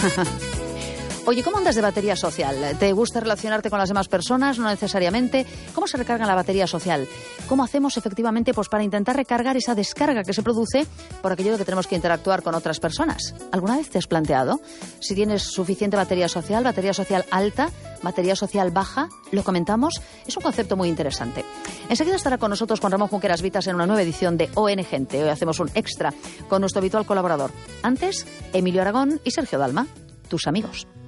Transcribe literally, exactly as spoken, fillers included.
Oye, ¿cómo andas de batería social? ¿Te gusta relacionarte con las demás personas? No necesariamente. ¿Cómo se recarga la batería social? ¿Cómo hacemos efectivamente pues, para intentar recargar esa descarga que se produce por aquello de que tenemos que interactuar con otras personas? ¿Alguna vez te has planteado si tienes suficiente batería social, batería social alta, batería social baja? ¿Lo comentamos? Es un concepto muy interesante. Enseguida estará con nosotros Juan Ramón Junqueras Vitas en una nueva edición de O N Gente. Hoy hacemos un extra con nuestro habitual colaborador. Antes, Emilio Aragón y Sergio Dalma, tus amigos.